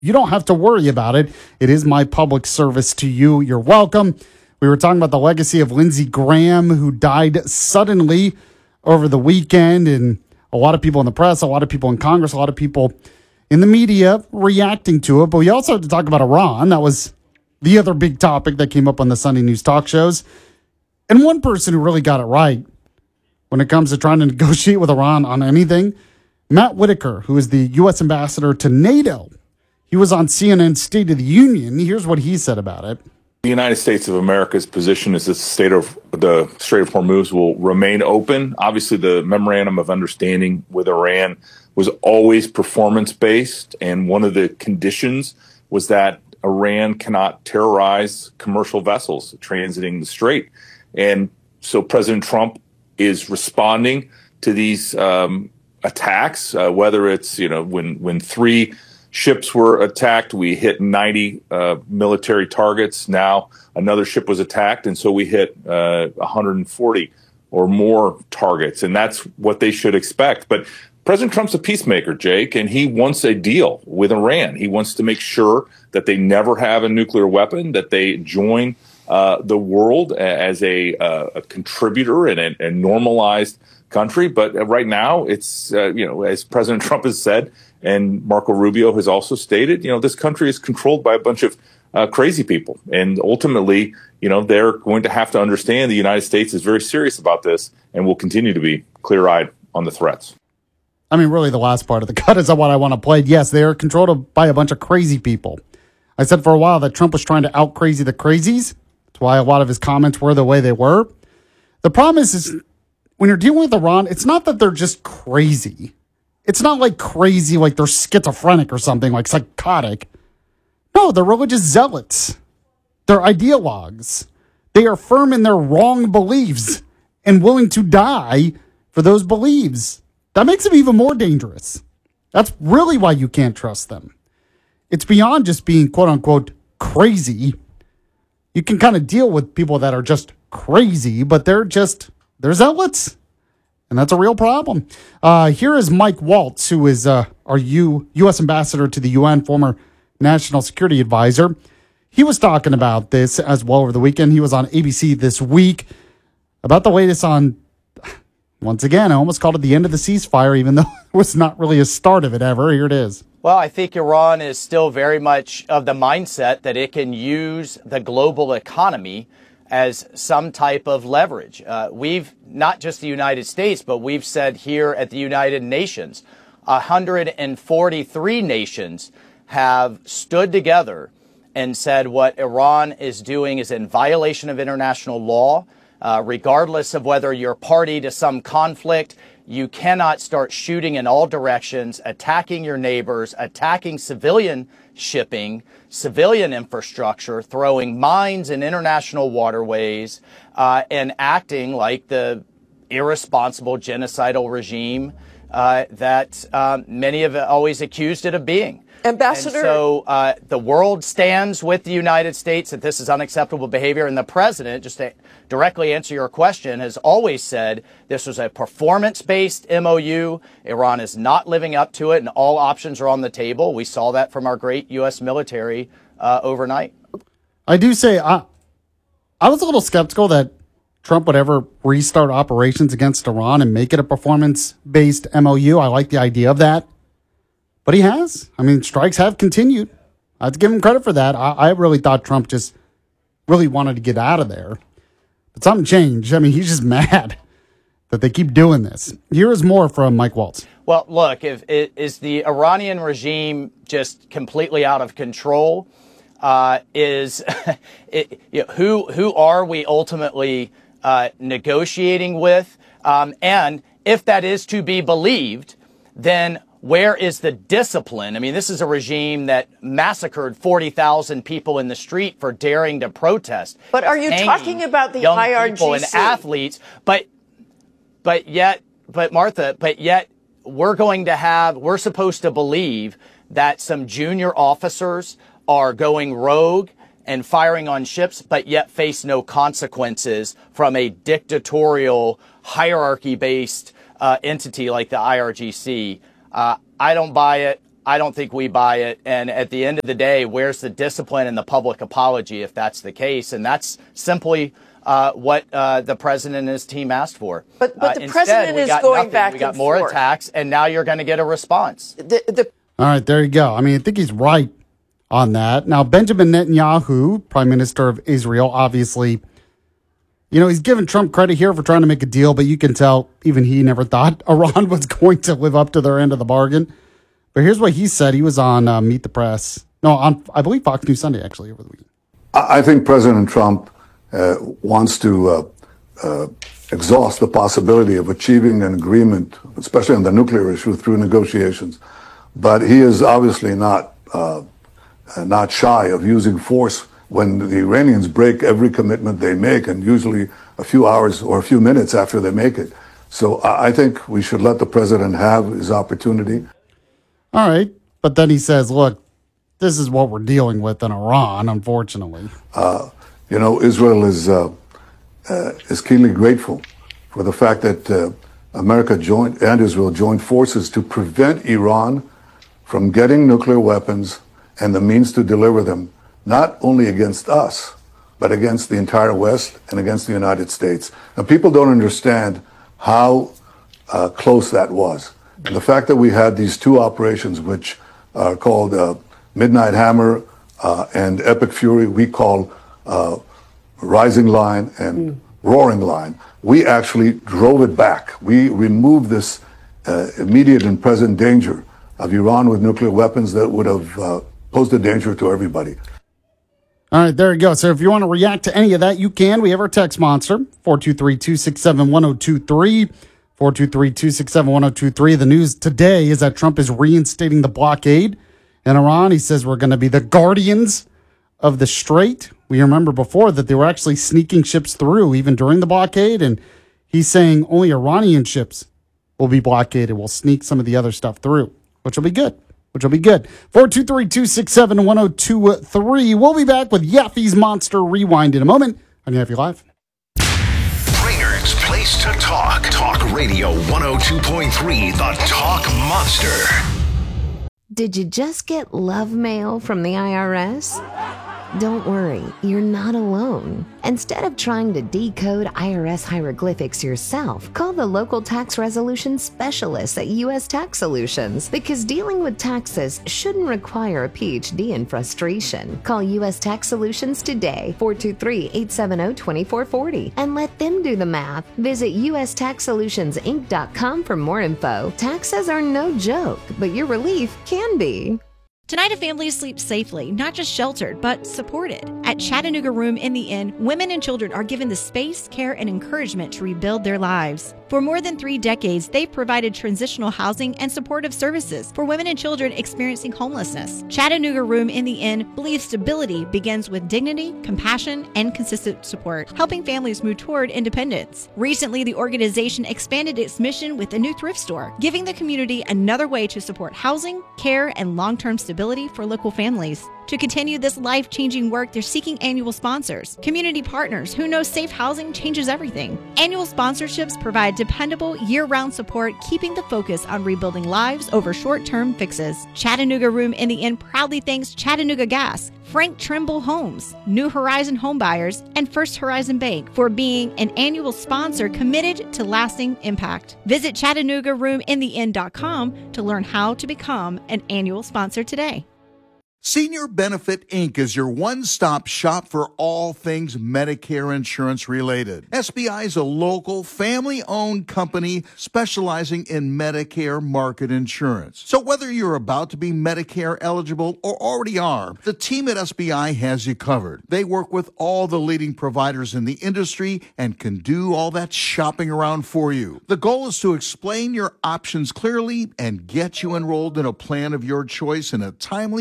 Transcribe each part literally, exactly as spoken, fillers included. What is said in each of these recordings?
you don't have to worry about it. It is my public service to you. You're welcome. We were talking about the legacy of Lindsey Graham, who died suddenly over the weekend, and a lot of people in the press, a lot of people in Congress, a lot of people in the media reacting to it. But we also had to talk about Iran. That was the other big topic that came up on the Sunday news talk shows. And one person who really got it right when it comes to trying to negotiate with Iran on anything, Matt Whitaker, who is the U S ambassador to NATO. He was on C N N's State of the Union. Here's what he said about it. The United States of America's position is that the state of the Strait of Hormuz will remain open. Obviously, the memorandum of understanding with Iran was always performance-based, and one of the conditions was that Iran cannot terrorize commercial vessels transiting the strait. And so President Trump is responding to these um, attacks, uh, whether it's, you know, when when three ships were attacked, we hit ninety uh, military targets. Now another ship was attacked, and so we hit uh, one hundred forty or more targets, and that's what they should expect. But President Trump's a peacemaker, Jake, and he wants a deal with Iran. He wants to make sure that they never have a nuclear weapon, that they join uh, the world as a, uh, a contributor and a, a normalized country. But right now, it's, uh, you know, as President Trump has said, and Marco Rubio has also stated, you know, this country is controlled by a bunch of uh, crazy people. And ultimately, you know, they're going to have to understand the United States is very serious about this and will continue to be clear-eyed on the threats. I mean, really, the last part of the cut is what I want to play. Yes, they are controlled by a bunch of crazy people. I said for a while that Trump was trying to out-crazy the crazies. That's why a lot of his comments were the way they were. The problem is, is when you're dealing with Iran, it's not that they're just crazy. It's not like crazy, like they're schizophrenic or something, like psychotic. No, they're religious zealots. They're ideologues. They are firm in their wrong beliefs and willing to die for those beliefs. That makes them even more dangerous. That's really why you can't trust them. It's beyond just being, quote unquote, crazy. You can kind of deal with people that are just crazy, but they're just, they're zealots. And that's a real problem. Uh, here is Mike Waltz, who is uh, our U- U.S. ambassador to the U N, former national security advisor. He was talking about this as well over the weekend. He was on A B C this week about the latest on, once again, I almost called it the end of the ceasefire, even though it was not really a start of it ever. Here it is. Well, I think Iran is still very much of the mindset that it can use the global economy as some type of leverage. Uh, we've, not just the United States, but we've said here at the United Nations, one hundred forty-three nations have stood together and said what Iran is doing is in violation of international law. Uh, regardless of whether you're party to some conflict, you cannot start shooting in all directions, attacking your neighbors, attacking civilian shipping, civilian infrastructure, throwing mines in international waterways, uh, and acting like the irresponsible genocidal regime uh, that um, many have always accused it of being. Ambassador. And so uh, the world stands with the United States that this is unacceptable behavior. And the president, just to directly answer your question, has always said this was a performance-based M O U. Iran is not living up to it, and all options are on the table. We saw that from our great U S military uh, overnight. I do say I, I was a little skeptical that Trump would ever restart operations against Iran and make it a performance-based M O U. I like the idea of that. But he has. I mean, strikes have continued. I have to give him credit for that. I, I really thought Trump just really wanted to get out of there. But something changed. I mean, he's just mad that they keep doing this. Here is more from Mike Waltz. Well, look, if is the Iranian regime just completely out of control? Uh, is it, you know, who who are we ultimately uh, negotiating with? Um, and if that is to be believed, then where is the discipline? I mean, this is a regime that massacred forty thousand people in the street for daring to protest. But are you talking about the young I R G C? People and athletes, but but yet, but Martha, but yet we're going to have, we're supposed to believe that some junior officers are going rogue and firing on ships, but yet face no consequences from a dictatorial, hierarchy-based uh, entity like the I R G C. Uh, I don't buy it. I don't think we buy it. And at the end of the day, where's the discipline and the public apology if that's the case? And that's simply uh, what uh, the president and his team asked for. But, but uh, the instead, president we is got going nothing. back We got and more forth. attacks, and now you're going to get a response. The, the All right, there you go. I mean, I think he's right on that. Now, Benjamin Netanyahu, Prime Minister of Israel, obviously, you know, he's giving Trump credit here for trying to make a deal, but you can tell even he never thought Iran was going to live up to their end of the bargain. But here's what he said. He was on uh, Meet the Press. No, on, I believe, Fox News Sunday, actually, over the weekend. I think President Trump uh, wants to uh, uh, exhaust the possibility of achieving an agreement, especially on the nuclear issue, through negotiations. But he is obviously not uh, not shy of using force when the Iranians break every commitment they make, and usually a few hours or a few minutes after they make it. So I think we should let the president have his opportunity. All right. But then he says, look, this is what we're dealing with in Iran, unfortunately. Uh, you know, Israel is uh, uh, is keenly grateful for the fact that uh, America joined and Israel joined forces to prevent Iran from getting nuclear weapons and the means to deliver them, not only against us, but against the entire West and against the United States. Now, people don't understand how uh, close that was. And the fact that we had these two operations, which are called uh, Midnight Hammer uh, and Epic Fury, we call uh, Rising Line and mm. Roaring Line, we actually drove it back. We removed this uh, immediate and present danger of Iran with nuclear weapons that would have uh, posed a danger to everybody. All right, there you go. So if you want to react to any of that, you can. We have our text monster, four two three, two six seven, one zero two three, four two three, two six seven, one zero two three. The news today is that Trump is reinstating the blockade in Iran. He says we're going to be the guardians of the Strait. We remember before that they were actually sneaking ships through even during the blockade, and he's saying only Iranian ships will be blockaded. We'll sneak some of the other stuff through, which will be good. Which will be good. four two three, two six seven, one zero two three. We'll be back with Yaffe's Monster Rewind in a moment on Yaffe Live. Bringer's place to talk. Talk Radio one oh two point three, the Talk Monster. Did you just get love mail from the I R S? Don't worry, you're not alone. Instead of trying to decode I R S hieroglyphics yourself, call the local tax resolution specialists at U S Tax Solutions, because dealing with taxes shouldn't require a P H D in frustration. Call U S Tax Solutions today, four two three, eight seven zero, two four four zero, and let them do the math. Visit U S tax solutions inc dot com for more info. Taxes are no joke, but your relief can be. Tonight, a family sleeps safely, not just sheltered, but supported. At Chattanooga Room in the Inn, women and children are given the space, care, and encouragement to rebuild their lives. For more than three decades, they've provided transitional housing and supportive services for women and children experiencing homelessness. Chattanooga Room in the Inn believes stability begins with dignity, compassion, and consistent support, helping families move toward independence. Recently, the organization expanded its mission with a new thrift store, giving the community another way to support housing, care, and long-term stability for local families. To continue this life-changing work, they're seeking annual sponsors, community partners who know safe housing changes everything. Annual sponsorships provide dependable, year-round support, keeping the focus on rebuilding lives over short-term fixes. Chattanooga Room in the Inn proudly thanks Chattanooga Gas, Frank Trimble Homes, New Horizon Homebuyers, and First Horizon Bank for being an annual sponsor committed to lasting impact. Visit Chattanooga Room in the Inn dot com to learn how to become an annual sponsor today. Senior Benefit Incorporated is your one-stop shop for all things Medicare insurance related. S B I is a local, family-owned company specializing in Medicare market insurance. So whether you're about to be Medicare eligible or already are, the team at S B I has you covered. They work with all the leading providers in the industry and can do all that shopping around for you. The goal is to explain your options clearly and get you enrolled in a plan of your choice in a timely and confident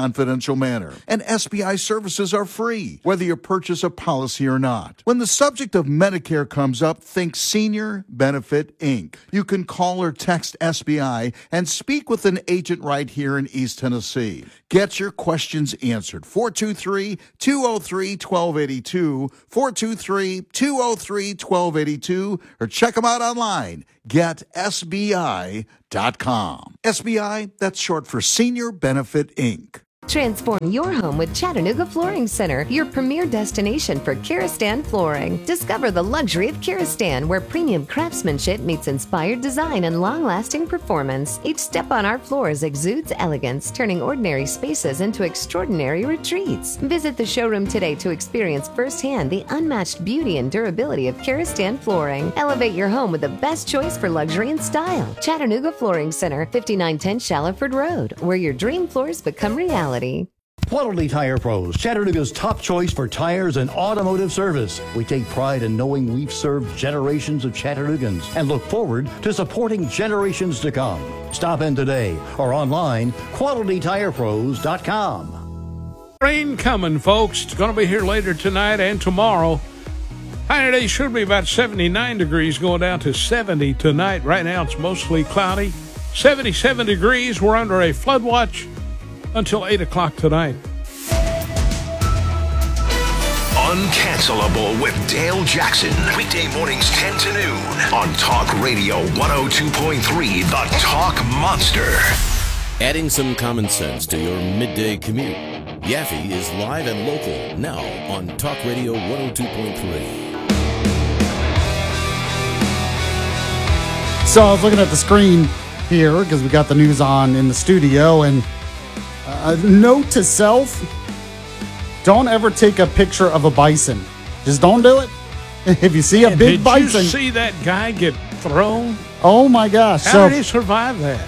confidential manner. And S B I services are free, whether you purchase a policy or not. When the subject of Medicare comes up, think Senior Benefit Incorporated. You can call or text S B I and speak with an agent right here in East Tennessee. Get your questions answered. four two three, two oh three, one two eight two, four two three, two oh three, one two eight two, or check them out online, get S B I dot com. S B I, that's short for Senior Benefit Incorporated. Transform your home with Chattanooga Flooring Center, your premier destination for Kiristan flooring. Discover the luxury of Kiristan, where premium craftsmanship meets inspired design and long-lasting performance. Each step on our floors exudes elegance, turning ordinary spaces into extraordinary retreats. Visit the showroom today to experience firsthand the unmatched beauty and durability of Kiristan flooring. Elevate your home with the best choice for luxury and style. Chattanooga Flooring Center, fifty-nine ten Shallowford Road, where your dream floors become reality. Quality Tire Pros, Chattanooga's top choice for tires and automotive service. We take pride in knowing we've served generations of Chattanoogans and look forward to supporting generations to come. Stop in today or online, quality tire pros dot com. Rain coming, folks. It's going to be here later tonight and tomorrow. High today should be about seventy-nine degrees, going down to seventy tonight. Right now it's mostly cloudy. seventy-seven degrees. We're under a flood watch until eight o'clock tonight. Uncancelable with Dale Jackson. Weekday mornings ten to noon on Talk Radio one oh two point three, The Talk Monster. Adding some common sense to your midday commute. Yaffe is live and local now on Talk Radio one oh two point three. So I was looking at the screen here because we got the news on in the studio, and a note to self: don't ever take a picture of a bison. Just don't do it. If you see a Man, big did bison, you see that guy get thrown? Oh my gosh! How so did he survive that?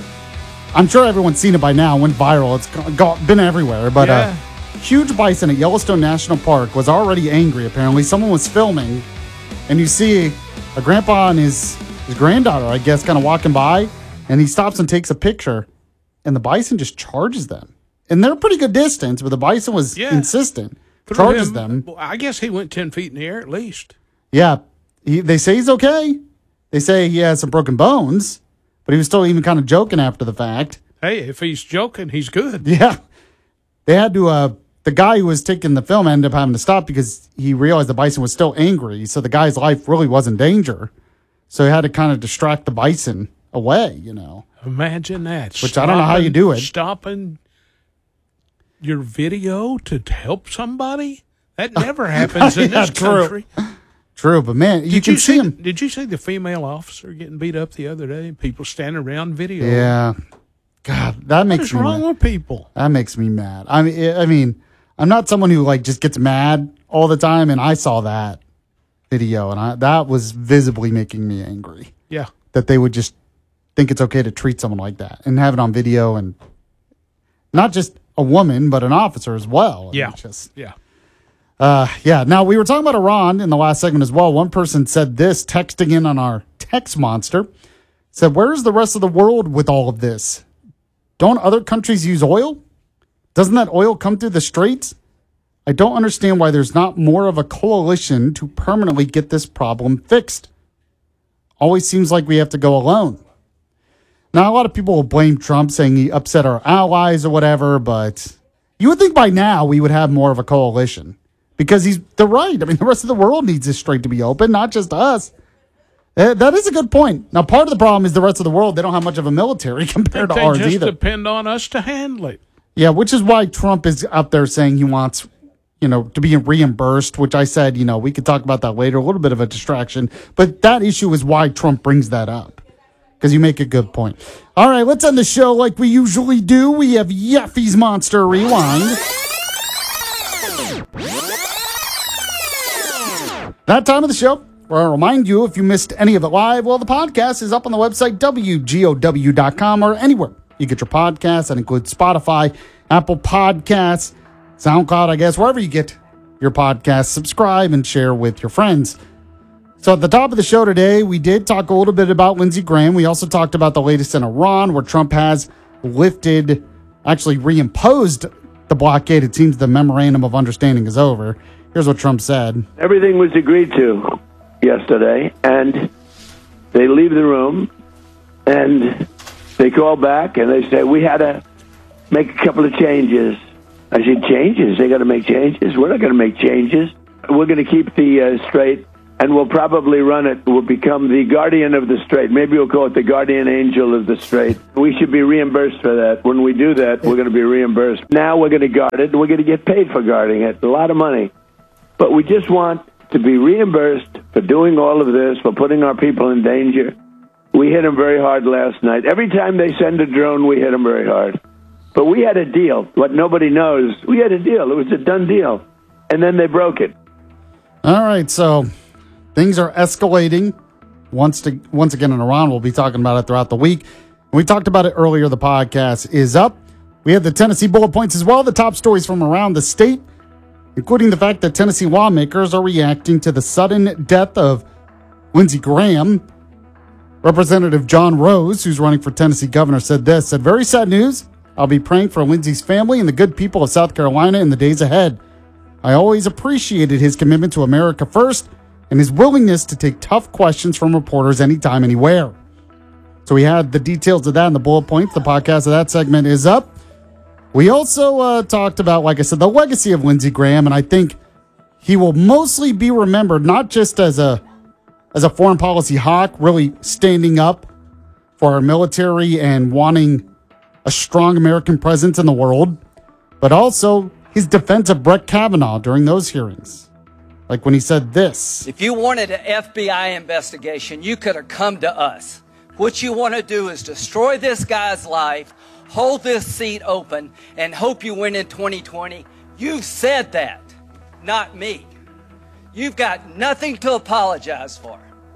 I'm sure everyone's seen it by now. It went viral. It's got, been everywhere. But Yeah. a huge bison at Yellowstone National Park was already angry. Apparently, someone was filming, and you see a grandpa and his his granddaughter, I guess, kind of walking by, and he stops and takes a picture. And the bison just charges them. And they're a pretty good distance, but the bison was Yeah. insistent. Threw Charges him- them. well, I guess he went ten feet in the air at least. Yeah. He, they say he's okay. They say he has some broken bones, but he was still even kind of joking after the fact. Hey, if he's joking, he's good. Yeah. They had to, uh, the guy who was taking the film ended up having to stop because he realized the bison was still angry. So the guy's life really was in danger. So he had to kind of distract the bison away, you know. Imagine that. Which I don't know how you do it. Stopping your video to help somebody? That never happens in Yeah, this true. country. True, but man, you Did can you see see? him. Did you see the female officer getting beat up the other day? People standing around video. Yeah. God, that What makes is me wrong mad. with people? That makes me mad. I mean, I mean, I'm not someone who like just gets mad all the time, and I saw that video, and I, that was visibly making me angry. Yeah. That they would just think it's okay to treat someone like that and have it on video, and not just a woman, but an officer as well. I mean, Yeah. it's just, Yeah. uh, yeah. Now, we were talking about Iran in the last segment as well. One person said this, texting in on our text monster, said, "Where's the rest of the world with all of this? Don't other countries use oil? Doesn't that oil come through the straits? I don't understand why there's not more of a coalition to permanently get this problem fixed. Always seems like we have to go alone." Now, a lot of people will blame Trump, saying he upset our allies or whatever, but you would think by now we would have more of a coalition because he's they're right. I mean, the rest of the world needs this strait to be open, not just us. Uh, That is a good point. Now, part of the problem is the rest of the world, they don't have much of a military compared to They ours just either. depend on us to handle it. Yeah, which is why Trump is out there saying he wants, you know, to be reimbursed, which I said, you know, we could talk about that later, a little bit of a distraction. But that issue is why Trump brings that up, because you make a good point. All right, let's end the show like we usually do. We have Yaffe's Monster Rewind. That time of the show, where I remind you, if you missed any of it live, well, the podcast is up on the website, W G O W dot com, or anywhere you get your podcasts. That includes Spotify, Apple Podcasts, SoundCloud, I guess, wherever you get your podcasts. Subscribe and share with your friends. So at the top of the show today, we did talk a little bit about Lindsey Graham. We also talked about the latest in Iran, where Trump has lifted actually reimposed the blockade. It seems the memorandum of understanding is over. Here's what Trump said. Everything was agreed to yesterday, and they leave the room, and they call back, and they say, we had to make a couple of changes. I said, changes? They got to make changes? We're not going to make changes. We're going to keep the uh, Strait, and we'll probably run it. We'll become the guardian of the Strait. Maybe we'll call it the guardian angel of the Strait. We should be reimbursed for that. When we do that, we're going to be reimbursed. Now we're going to guard it, and we're going to get paid for guarding it. A lot of money. But we just want to be reimbursed for doing all of this, for putting our people in danger. We hit them very hard last night. Every time they send a drone, we hit them very hard. But we had a deal. What nobody knows, we had a deal. It was a done deal. And then they broke it. All right, so things are escalating once to, once again in Iran. We'll be talking about it throughout the week. We talked about it earlier. The podcast is up. We have the Tennessee bullet points as well, the top stories from around the state, including the fact that Tennessee lawmakers are reacting to the sudden death of Lindsey Graham. Representative John Rose, who's running for Tennessee governor, said this, said, very sad news. I'll be praying for Lindsey's family and the good people of South Carolina in the days ahead. I always appreciated his commitment to America first and his willingness to take tough questions from reporters anytime, anywhere. So we had the details of that in the bullet points. The podcast of that segment is up. We also uh, talked about, like I said, the legacy of Lindsey Graham, and I think he will mostly be remembered not just as a as a foreign policy hawk, really standing up for our military and wanting a strong American presence in the world, but also his defense of Brett Kavanaugh during those hearings. Like when he said this. If you wanted an F B I investigation, you could have come to us. What you want to do is destroy this guy's life, hold this seat open, and hope you win in twenty twenty. You've said that, not me. You've got nothing to apologize for.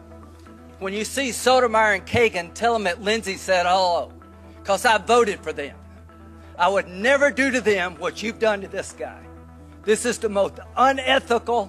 When you see Sotomayor and Kagan, tell them that Lindsey said hello, because I voted for them. I would never do to them what you've done to this guy. This is the most unethical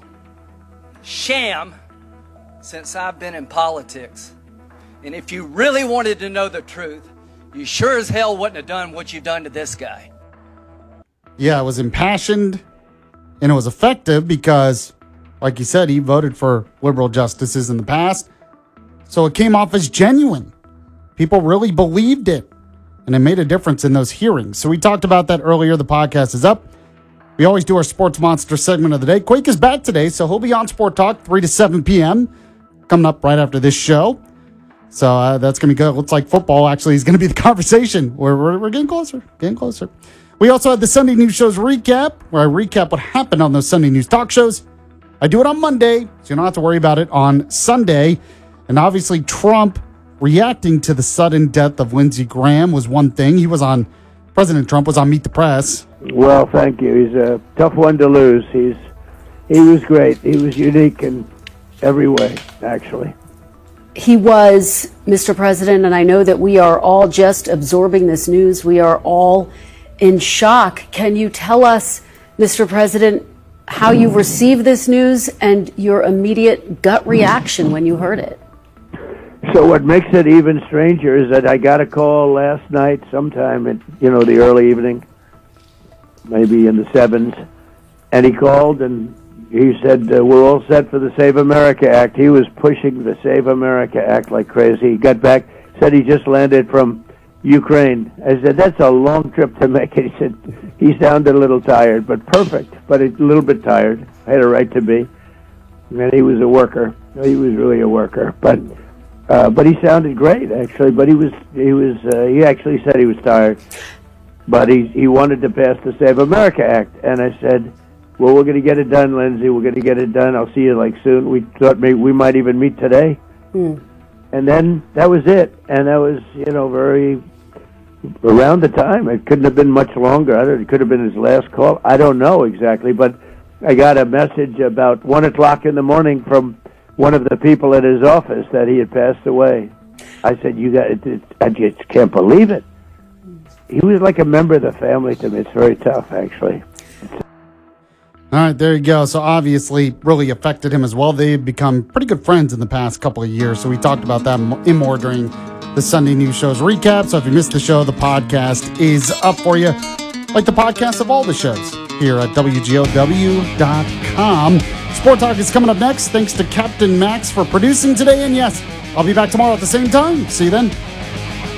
sham since I've been in politics. And if you really wanted to know the truth, you sure as hell wouldn't have done what you've done to this guy. Yeah, it was impassioned and it was effective because, like you said, he voted for liberal justices in the past. So it came off as genuine. People really believed it. And it made a difference in those hearings. So we talked about that earlier. The podcast is up. We always do our Sports Monster segment of the day. Quake is back today, so he'll be on Sport Talk three to seven p.m. coming up right after this show. So uh, that's going to be good. Looks like football actually is going to be the conversation. We're, we're, we're getting closer, getting closer. We also had the Sunday News Shows recap, where I recap what happened on those Sunday News talk shows. I do it on Monday, so you don't have to worry about it on Sunday. And obviously Trump reacting to the sudden death of Lindsey Graham was one thing. He was on, President Trump was on Meet the Press. Well, thank you. He's a tough one to lose. He's He was great. He was unique in every way, actually. He was, Mister President, and I know that we are all just absorbing this news. We are all in shock. Can you tell us, Mister President, how you received this news and your immediate gut reaction when you heard it? So what makes it even stranger is that I got a call last night sometime in, you know, the early evening, maybe in the sevens, and he called and he said, uh, we're all set for the Save America Act. He was pushing the Save America Act like crazy. He got back, said he just landed from Ukraine. I said, that's a long trip to make. He said, he sounded a little tired, but perfect, but a little bit tired. I had a right to be. And he was a worker. He was really a worker. But uh, but he sounded great, actually. But he was, he was, uh, he actually said he was tired. But he, he wanted to pass the Save America Act. And I said, well, we're going to get it done, Lindsey. We're going to get it done. I'll see you like soon. We thought maybe we might even meet today. Mm. And then that was it. And that was, you know, very around the time. It couldn't have been much longer. I don't, it could have been his last call. I don't know exactly. But I got a message about one o'clock in the morning from one of the people at his office that he had passed away. I said, you got it, it, I just can't believe it. He was like a member of the family to me. It's very tough, actually. All right, there you go. So obviously really affected him as well. They've become pretty good friends in the past couple of years. So we talked about that in more during the Sunday News Show's recap. So if you missed the show, the podcast is up for you, like the podcast of all the shows here at W G O W dot com. Sport Talk is coming up next. Thanks to Captain Max for producing today. And yes, I'll be back tomorrow at the same time. See you then.